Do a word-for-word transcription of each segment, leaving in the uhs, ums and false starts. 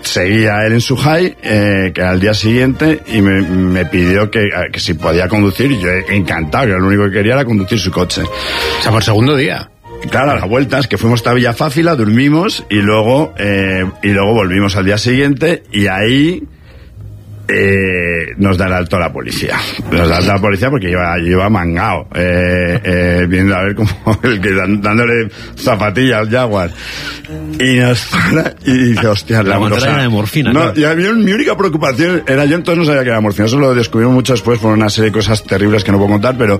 seguía él en su high, eh, que era el día siguiente, y me, me pidió que, que si podía conducir, y yo encantado, que lo único que quería era conducir su coche. O sea, por segundo día. Claro, a las vueltas, que fuimos hasta Villafácila, dormimos, y luego, eh, y luego volvimos al día siguiente, y ahí... Eh, nos da el alto a la policía. Nos da el alto a la policía porque iba, iba mangao, eh, eh, viendo a ver como el que dan, dándole zapatillas al Jaguar. Y nos para y dice, hostia, la, la bandera era de morfina. No, ¿no? y a mí mi única preocupación era, yo entonces no sabía que era morfina, eso lo descubrimos mucho después por una serie de cosas terribles que no puedo contar, pero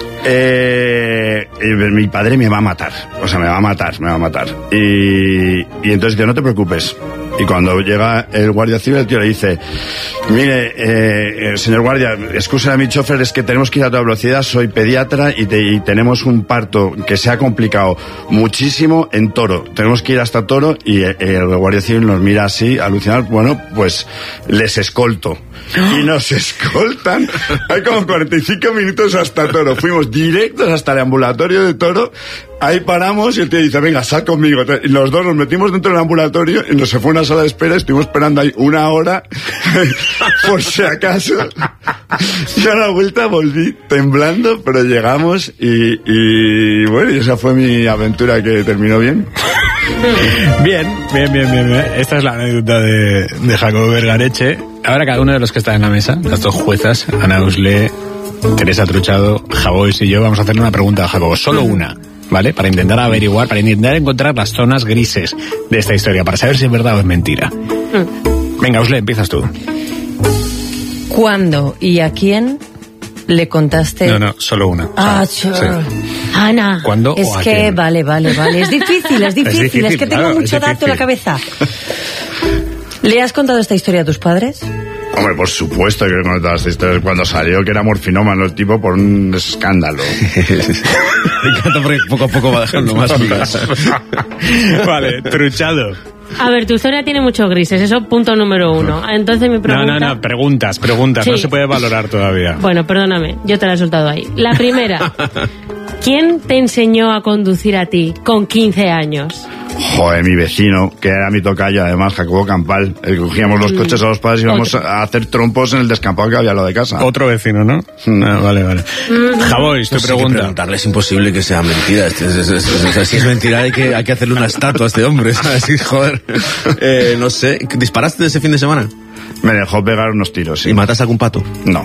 eh, mi padre me va a matar, o sea, me va a matar, me va a matar. Y, y entonces dice, no te preocupes. Y cuando llega el guardia civil, el tío le dice, mire, eh, señor guardia, excusa a mi chofer, es que tenemos que ir a toda velocidad, soy pediatra y, te, y tenemos un parto que se ha complicado muchísimo en Toro. Tenemos que ir hasta Toro y eh, el guardia civil nos mira así, alucinado, bueno, pues les escolto. Y nos escoltan, hay como cuarenta y cinco minutos hasta Toro. Fuimos directos hasta el ambulatorio de Toro. Ahí paramos y el tío dice, venga, sal conmigo. Y los dos nos metimos dentro del ambulatorio y nos se fue una sala de espera. Estuvimos esperando ahí una hora por si acaso. Y a la vuelta volví temblando, pero llegamos y, y bueno, y esa fue mi aventura que terminó bien. Bien, bien, bien, bien, bien. Esta es la anécdota de, de Jacobo Vergareche. Ahora cada uno de los que está en la mesa, las dos juezas, Ana Usle, Teresa Truchado, Javois y yo, vamos a hacerle una pregunta a Jacobo, solo una, ¿vale? Para intentar averiguar, para intentar encontrar las zonas grises de esta historia, para saber si es verdad o es mentira. Venga, Usle, empiezas tú. ¿Cuándo y a quién le contaste? No, no, solo una. Ah, o sea, sí. Ana. ¿Cuándo es o a que, quién? Vale, vale, vale. Es difícil, es difícil. Es, difícil, es que tengo claro, mucho dato en la cabeza. ¿Le has contado esta historia a tus padres? Hombre, por supuesto que he contado esta historia cuando salió, que era morfinómano el tipo por un escándalo. Me encanta porque poco a poco va dejando más vidas. Vale, Truchado. A ver, tu historia tiene muchos grises, eso punto número uno. Entonces mi pregunta... No, no, no, preguntas, preguntas, sí. No se puede valorar todavía. Bueno, perdóname, yo te la he soltado ahí. La primera, ¿quién te enseñó a conducir a ti con quince años? Joder, mi vecino, que era mi tocayo, además, Jacobo Campal. El que cogíamos los coches a los padres y íbamos Otro. a hacer trompos en el descampado que había lo de casa. Otro vecino, ¿no? Mm. Ah, vale, vale. Mm. Javois, tu no sé pregunta. Preguntarle es imposible que sea mentira. Es, es, es, es, o sea, si es mentira hay que, hay que hacerle una estatua a este hombre, ¿sabes? Joder. Eh, no sé, ¿disparaste ese fin de semana? Me dejó pegar unos tiros, sí. ¿Y mataste a algún pato? No.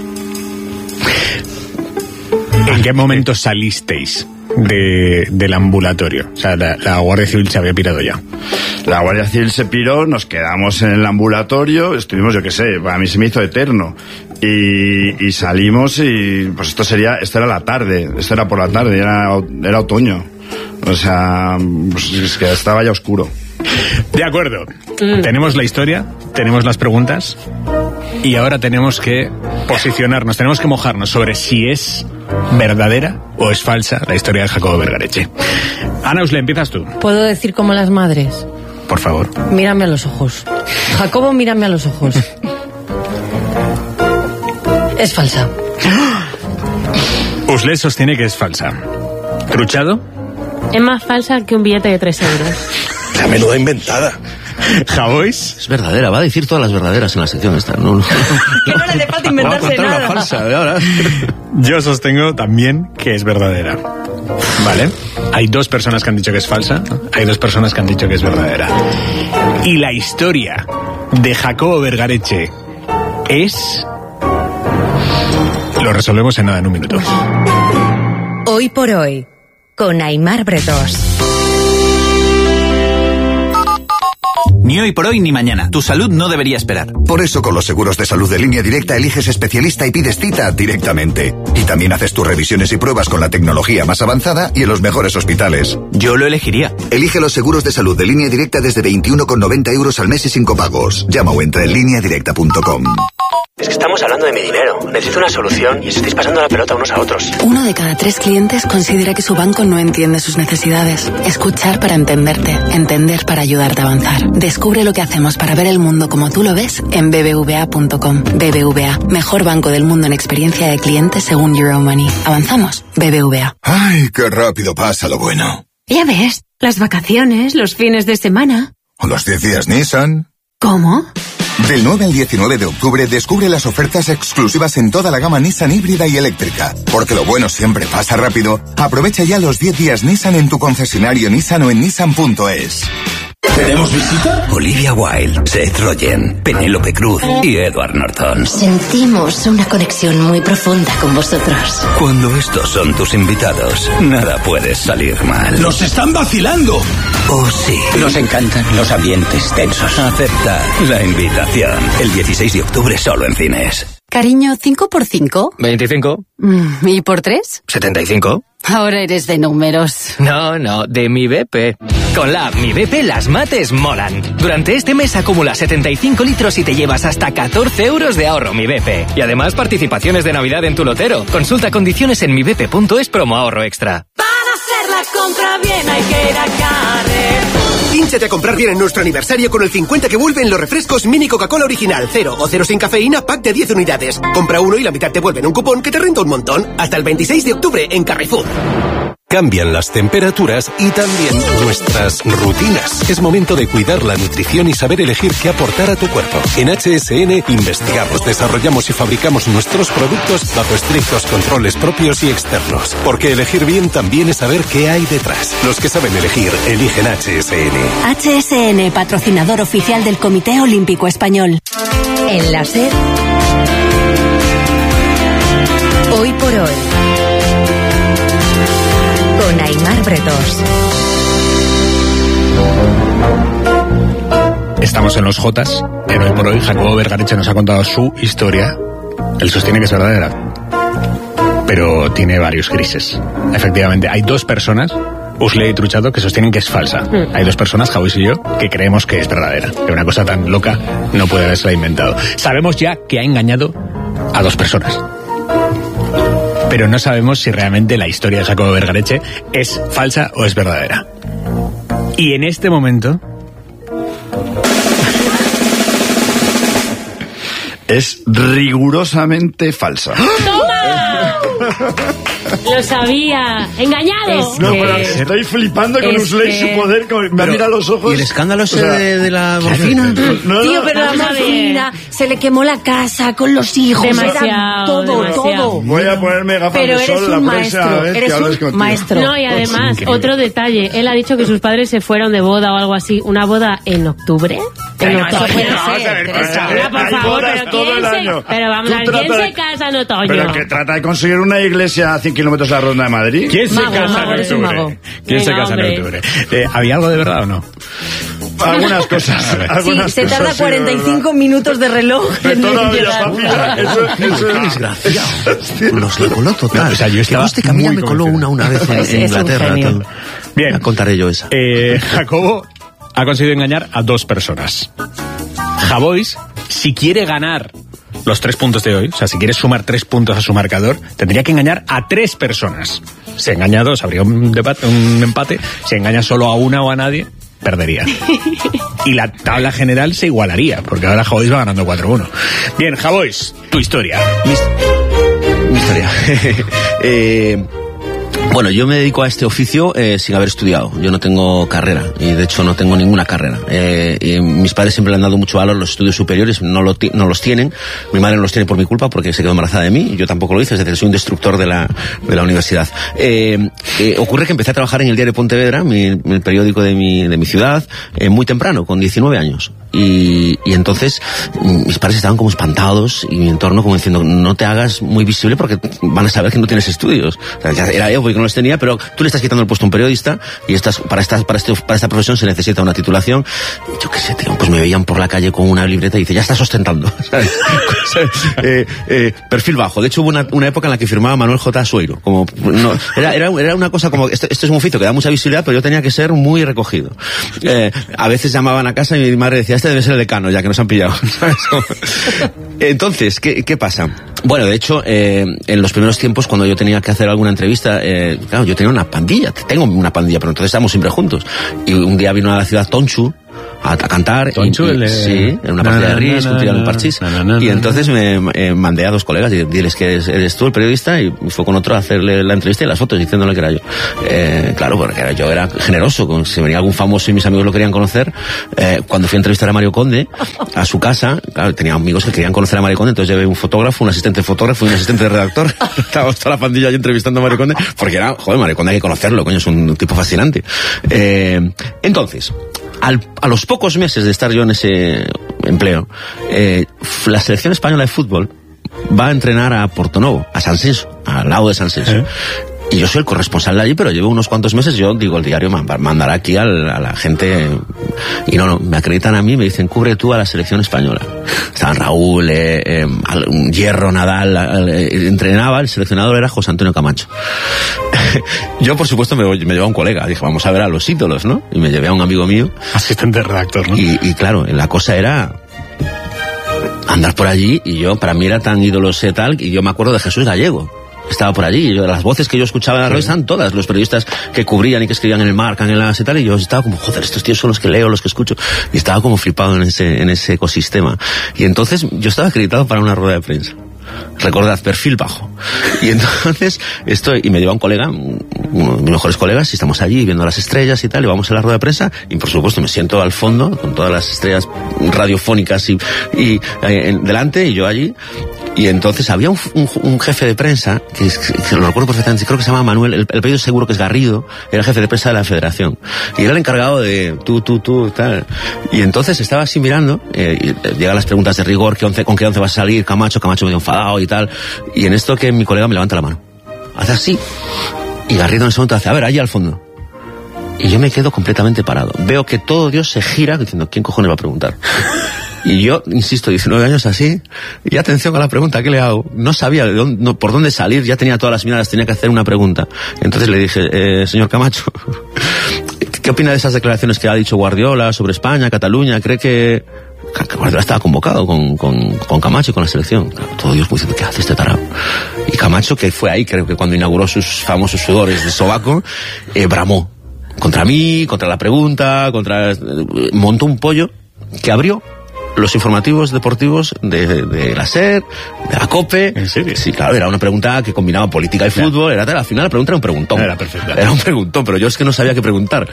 ¿En qué momento salisteis de, del ambulatorio? O sea, la, la Guardia Civil se había pirado ya. La Guardia Civil se piró, nos quedamos en el ambulatorio, estuvimos, yo qué sé, a mí se me hizo eterno. Y, y salimos y, pues esto sería, esto era la tarde, esto era por la tarde, era, era otoño. O sea, pues es que estaba ya oscuro. De acuerdo. Mm. Tenemos la historia, tenemos las preguntas y ahora tenemos que posicionarnos, tenemos que mojarnos sobre si es verdadera o es falsa la historia de Jacobo Vergareche. Ana Usle, empiezas tú. ¿Puedo decir como las madres? Por favor. Mírame a los ojos. Jacobo, mírame a los ojos. Es falsa. Usle sostiene que es falsa. ¿Truchado? Es más falsa que un billete de tres euros. La menuda inventada. ¿Javois? Es verdadera, va a decir todas las verdaderas en la sección esta. No, no. Que no le hace falta inventarse nada. Una falsa de ahora. Yo sostengo también que es verdadera. Vale. Hay dos personas que han dicho que es falsa, hay dos personas que han dicho que es verdadera. Y la historia de Jacobo Vergareche es... Lo resolvemos en nada, en un minuto. Hoy por hoy, con Aimar Bretós. Ni hoy por hoy ni mañana. Tu salud no debería esperar. Por eso con los seguros de salud de Línea Directa eliges especialista y pides cita directamente. Y también haces tus revisiones y pruebas con la tecnología más avanzada y en los mejores hospitales. Yo lo elegiría. Elige los seguros de salud de Línea Directa desde veintiuno con noventa euros al mes y sin copagos. Llama o entra en línea directa punto com. Es que estamos hablando de mi dinero. Necesito una solución y os estáis pasando la pelota unos a otros. Uno de cada tres clientes considera que su banco no entiende sus necesidades. Escuchar para entenderte. Entender para ayudarte a avanzar. Descubre lo que hacemos para ver el mundo como tú lo ves en b b v a punto com. B B V A, mejor banco del mundo en experiencia de cliente según Euromoney. Avanzamos. B B V A. Ay, qué rápido pasa lo bueno. Ya ves, las vacaciones, los fines de semana. O los diez días Nissan. ¿Cómo? Del nueve al diecinueve de octubre descubre las ofertas exclusivas en toda la gama Nissan híbrida y eléctrica. Porque lo bueno siempre pasa rápido. Aprovecha ya los diez días Nissan en tu concesionario Nissan o en nissan punto es. ¿Tenemos visita? Olivia Wilde, Seth Rogen, Penélope Cruz y Edward Norton. Sentimos una conexión muy profunda con vosotros. Cuando estos son tus invitados, nada puede salir mal. ¡Nos están vacilando! Oh, sí. Nos encantan los ambientes tensos. Acepta la invitación. El dieciséis de octubre solo en cines. Cariño, ¿cinco por cinco? veinticinco. Mm, ¿Y por tres? setenta y cinco. Ahora eres de números. No, no, de mi B P. Con la app Mi B P las mates molan. Durante este mes acumula setenta y cinco litros y te llevas hasta catorce euros de ahorro Mi B P. Y además participaciones de Navidad en tu lotero. Consulta condiciones en mi b p punto es promo ahorro extra. Para hacer la compra bien hay que ir a Carrefour. Hínchate a comprar bien en nuestro aniversario con el cincuenta que vuelven los refrescos Mini Coca-Cola Original, cero o cero sin cafeína, pack de diez unidades. Compra uno y la mitad te vuelven un cupón que te renta un montón. Hasta el veintiséis de octubre en Carrefour. Cambian las temperaturas y también nuestras rutinas. Es momento de cuidar la nutrición y saber elegir qué aportar a tu cuerpo. En H S N investigamos, desarrollamos y fabricamos nuestros productos bajo estrictos controles propios y externos. Porque elegir bien también es saber qué hay detrás. Los que saben elegir, eligen H S N. H S N, patrocinador oficial del Comité Olímpico Español. En la SER, hoy por hoy, con Aimar Bretós. Estamos en los Jotas. En Hoy por Hoy, Jacobo Vergareche nos ha contado su historia. Él sostiene que es verdadera, pero tiene varios grises. Efectivamente, hay dos personas, Usle y Truchado, que sostienen que es falsa. Mm. Hay dos personas, Javis y yo, que creemos que es verdadera. Que una cosa tan loca no puede haberse inventado. Sabemos ya que ha engañado a dos personas. Pero no sabemos si realmente la historia de Jacobo Vergareche es falsa o es verdadera. Y en este momento es rigurosamente falsa. ¡Toma! Lo sabía. ¡Engañado! Es no, pero que... estoy flipando con Usley y su poder. Con... Me mira a los ojos. ¿Y el escándalo ese o sea, de, de la morfina? No, no, Tío, pero no, la morfina, se le quemó la casa con los hijos. Demasiado, era todo, demasiado. todo. Voy a ponerme gafas pero de sol la próxima vez eres que hables un contigo. maestro. No, y además, otro detalle. Él ha dicho que sus padres se fueron de boda o algo así. ¿Una boda en octubre? En no, otoño. No, vamos a ver, Ahora, por favor, pero ¿quién se, pero vamos a ver, ¿quién se casa en otoño? Pero que trata de conseguir una iglesia a cien kilómetros a la Ronda de Madrid. ¿Quién se mago, casa mago, en octubre? ¿Quién Venga, se casa hombre. en octubre? Eh, ¿Había algo de verdad o no? Algunas cosas. Algunas sí, se cosas, tarda sí, cuarenta y cinco minutos de reloj de en toda llegar. Villa eso, eso Qué desgraciado. Nos lo coló total. No, o sea, yo estaba este camino muy me coló convencido. una, una vez en, Es- en es un Inglaterra. genio. Tal. Bien. Ya contaré yo esa. Eh, Jacobo ha conseguido engañar a dos personas. Javois, si quiere ganar los tres puntos de hoy, o sea, si quiere sumar tres puntos a su marcador, tendría que engañar a tres personas. Si engaña a dos, habría un, debate, un empate. Si engaña solo a una o a nadie, perdería. Y la tabla general se igualaría, porque ahora Javois va ganando cuatro uno. Bien, Javois, tu historia. Mi, mi historia. eh... Bueno, yo me dedico a este oficio eh, sin haber estudiado. Yo no tengo carrera y de hecho no tengo ninguna carrera. Eh, y mis padres siempre le han dado mucho valor a los estudios superiores, no, lo no los tienen. Mi madre no los tiene por mi culpa porque se quedó embarazada de mí y yo tampoco lo hice, es decir, soy un destructor de la, de la universidad. Eh, eh, ocurre que empecé a trabajar en el diario Pontevedra, mi, el periódico de mi, de mi ciudad, eh, muy temprano, con diecinueve años. Y, y entonces mis padres estaban como espantados y mi entorno como diciendo no te hagas muy visible porque van a saber que no tienes estudios. O sea, ya era yo porque no los tenía, pero tú le estás quitando el puesto a un periodista y estás, para, esta, para, este, para esta profesión se necesita una titulación. Yo qué sé, tío, pues me veían por la calle con una libreta y dice, ya estás ostentando. ¿Sabes? eh, eh, perfil bajo. De hecho hubo una, una época en la que firmaba Manuel J. Sueiro. Como, no, era, era, era una cosa como, esto, esto es un oficio que da mucha visibilidad, pero yo tenía que ser muy recogido. Eh, a veces llamaban a casa y mi madre decía, este debe ser el decano, ya que nos han pillado. ¿Sabes? Entonces, ¿qué, qué pasa? Bueno, de hecho, eh, en los primeros tiempos, cuando yo tenía que hacer alguna entrevista, eh, claro, yo tenía una pandilla, tengo una pandilla, pero entonces estábamos siempre juntos. Y un día vino a la ciudad Tonchu, a, a cantar. Tonchu, y, y, el de... Sí, en una partida de Ries, un tirado en parchís. Y entonces me eh, mandé a dos colegas y diles que eres, eres tú el periodista, y fue con otro a hacerle la entrevista y las fotos diciéndole que era yo. Eh, claro, porque yo era generoso, con, si venía algún famoso y mis amigos lo querían conocer. Eh, cuando fui a entrevistar a Mario Conde a su casa, claro, tenía amigos que querían conocer a Mario Conde, entonces llevé un fotógrafo, un asistente de fotógrafo y un asistente de redactor. Estábamos toda la pandilla allí entrevistando a Mario Conde, porque era, joder, Mario Conde hay que conocerlo, coño, es un tipo fascinante. Eh, entonces, al, a los pocos meses de estar yo en ese empleo, eh, la selección española de fútbol va a entrenar a Portonovo, a San Senso, al lado de San Senso. ¿Eh? Y yo soy el corresponsal de allí, pero llevo unos cuantos meses, yo digo, el diario mandará aquí al, a la gente, y no, no, me acreditan a mí, me dicen, cubre tú a la selección española. Estaban Raúl, eh, eh, Hierro, Nadal, eh, entrenaba, el seleccionador era José Antonio Camacho. Yo, por supuesto, me, me llevé a un colega, dije, vamos a ver a los ídolos, ¿no? Y me llevé a un amigo mío. Asistente redactor, ¿no? Y, y claro, la cosa era andar por allí, y yo, para mí era tan ídolos y tal, y yo me acuerdo de Jesús Gallego. Estaba por allí, y yo, las voces que yo escuchaba en la radio están todas, los periodistas que cubrían y que escribían en el Marca, en las y tal, y yo estaba como, joder, estos tíos son los que leo, los que escucho, y estaba como flipado en ese, en ese ecosistema. Y entonces yo estaba acreditado para una rueda de prensa. Recordad, perfil bajo. Y entonces estoy, y me lleva un colega, uno de mis mejores colegas, y estamos allí viendo las estrellas y tal, y vamos a la rueda de prensa, y por supuesto me siento al fondo, con todas las estrellas radiofónicas y, y eh, delante, y yo allí. Y entonces había un, un, un jefe de prensa, que, que lo recuerdo perfectamente, creo que se llama Manuel, el, el apellido seguro que es Garrido, era el jefe de prensa de la Federación. Y era el encargado de tú, tú, tú, tal. Y entonces estaba así mirando, eh, y, eh, llegan las preguntas de rigor, ¿qué once, ¿con qué once vas a salir? Camacho, Camacho medio enfadado y tal. Y en esto que mi colega me levanta la mano. Hace así. Y Garrido en ese momento hace, a ver, allí al fondo. Y yo me quedo completamente parado. Veo que todo Dios se gira diciendo, ¿quién cojones va a preguntar? Y yo, insisto, diecinueve años así, y atención a la pregunta, ¿qué le hago? No sabía de dónde, no, por dónde salir, ya tenía todas las miradas, tenía que hacer una pregunta. Entonces le dije, eh, señor Camacho, ¿qué opina de esas declaraciones que ha dicho Guardiola sobre España, Cataluña? ¿Cree que, que Guardiola estaba convocado con, con, con Camacho y con la selección? Claro, todo Dios diciendo, ¿qué hace este tarado? Y Camacho, que fue ahí, creo que cuando inauguró sus famosos sudores de sobaco, eh, bramó. Contra mí, contra la pregunta, contra... montó un pollo que abrió los informativos deportivos de, de, de la SER, de la COPE. ¿En serio? Sí, claro, era una pregunta que combinaba política y fútbol. Era, al final la pregunta era un preguntón. Era perfecta. Era un preguntón, pero yo es que no sabía qué preguntar.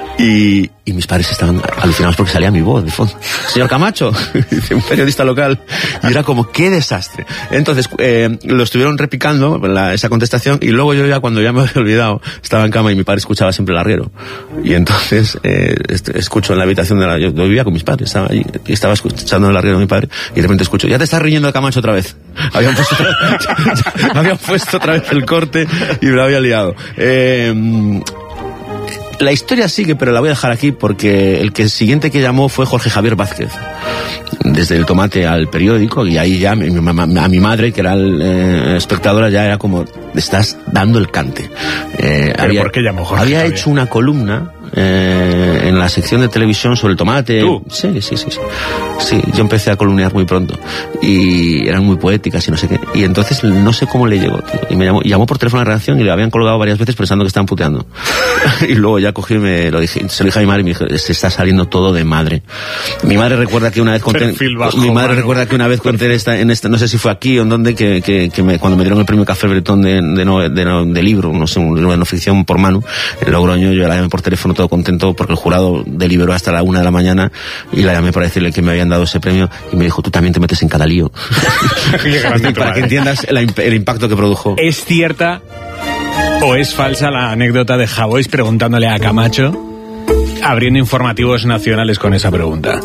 Y, y mis padres estaban alucinados porque salía mi voz de fondo. Señor Camacho, un periodista local. Y era como, qué desastre. Entonces, eh, lo estuvieron repicando, la, esa contestación, y luego yo ya, cuando ya me había olvidado, estaba en cama y mi padre escuchaba siempre el arriero. Y entonces, eh, escucho en la habitación de la... Yo vivía con mis padres, estaba allí, y estaba escuchando echando el arriero de mi padre, y de repente escucho, ya te estás riñendo de Camacho otra vez. Habían puesto, habían puesto otra vez el corte y me lo había liado. Eh, la historia sigue, pero la voy a dejar aquí porque el que siguiente que llamó fue Jorge Javier Vázquez. Desde el tomate al periódico, y ahí ya mi, mi, a mi madre, que era el, eh, espectadora, ya era como, estás dando el cante. Eh, ¿Pero había, por qué llamó Jorge Había Javier? hecho una columna eh, en la sección de televisión sobre el tomate. ¿Tú? Sí, sí, sí, sí. Sí, yo empecé a columniar muy pronto. Y eran muy poéticas y no sé qué. Y entonces no sé cómo le llegó, tío. Y me llamó, y llamó por teléfono a la redacción y le habían colgado varias veces pensando que estaban puteando. Y luego ya cogí y me lo dije, se lo dije a mi madre y me dijo, se está saliendo todo de madre. Mi madre recuerda que una vez conté, Bajo, mi madre mano. recuerda que una vez conté esta, en esta, no sé si fue aquí o en donde, que, que, que me, cuando me dieron el premio Café Bretón de, de, no, de, no, de libro, no sé, una no ficción por Manu, en Logroño, yo la llamé por teléfono todo contento porque el jurado deliberó hasta la una de la mañana y la llamé para decirle que me habían dado ese premio y me dijo, tú también te metes en cada lío. Para que entiendas el, el impacto que produjo. ¿Es cierta o es falsa la anécdota de Javois preguntándole a Camacho, abriendo informativos nacionales con esa pregunta?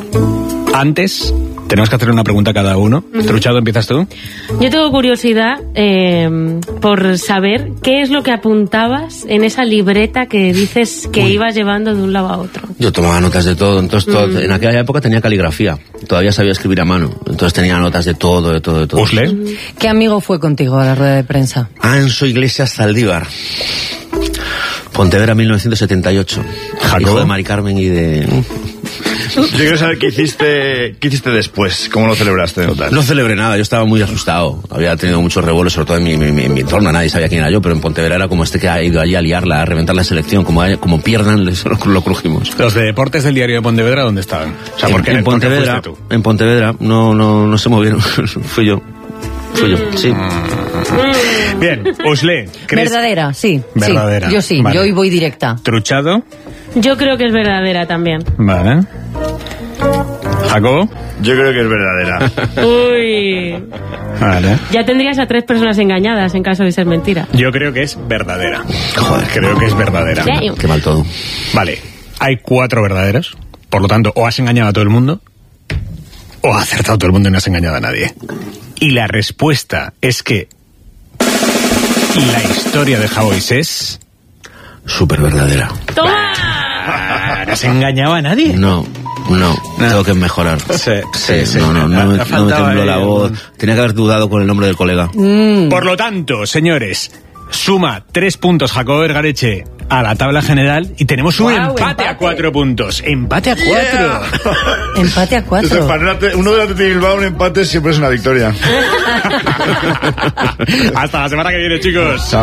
Antes, tenemos que hacer una pregunta a cada uno. Uh-huh. Truchado, ¿empiezas tú? Yo tengo curiosidad eh, por saber qué es lo que apuntabas en esa libreta que dices que Uy. ibas llevando de un lado a otro. Yo tomaba notas de todo, entonces todo, mm. en aquella época tenía caligrafía, todavía sabía escribir a mano, entonces tenía notas de todo, de todo, de todo. ¿Usle? Uh-huh. ¿Qué amigo fue contigo a la rueda de prensa? Anso Iglesias Zaldívar. Pontevedra mil novecientos setenta y ocho. ¿Jacobo? Hijo de Mari Carmen y de... Yo quiero saber qué hiciste, qué hiciste después, cómo lo celebraste. No celebré nada, yo estaba muy asustado. Había tenido muchos revuelos, sobre todo en mi, mi, mi, mi entorno, nadie sabía quién era yo, pero en Pontevedra era como este que ha ido allí a liarla, a reventar la selección, como, como pierdan, les, lo, lo crujimos. Los de deportes del diario de Pontevedra, ¿dónde estaban? O sea, en, ¿por qué, en Pontevedra, tú? en Pontevedra, no, no, no se movieron, fui yo. Fui yo, sí. Bien, Usle, ¿crees? Verdadera, sí. Verdadera. Sí, yo sí, vale. yo hoy voy directa. ¿Truchado? Yo creo que es verdadera también. Vale. ¿Jacobo? Yo creo que es verdadera. Uy. Vale. Ya tendrías a tres personas engañadas en caso de ser mentira. Yo creo que es verdadera. Joder, creo que es verdadera. Sí. Qué mal todo. Vale, hay cuatro verdaderas. Por lo tanto, o has engañado a todo el mundo, o has acertado a todo el mundo y no has engañado a nadie. Y la respuesta es que la historia de Javois es... súper verdadera. ¡Toma! ¿No has engañado a nadie? No, no, no. Tengo que mejorar. Sí, sí, sí. No, no, no, me, no me tembló la voz. Un... Tenía que haber dudado con el nombre del colega. Mm. Por lo tanto, señores, suma tres puntos Jacobo Vergareche a la tabla general y tenemos un wow, empate, empate a cuatro puntos. Empate a cuatro. Yeah. Empate a cuatro. Entonces, para uno de la de Bilbao, un empate siempre es una victoria. Hasta la semana que viene, chicos. Chao.